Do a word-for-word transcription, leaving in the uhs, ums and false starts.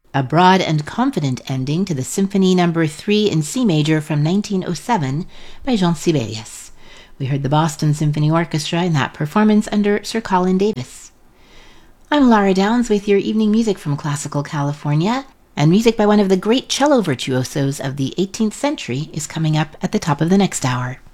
a broad and confident ending to the Symphony Number three in C major from nineteen oh seven by Jean Sibelius. We heard the Boston Symphony Orchestra in that performance under Sir Colin Davis. I'm Lara Downs with your evening music from Classical California, and music by one of the great cello virtuosos of the eighteenth century is coming up at the top of the next hour.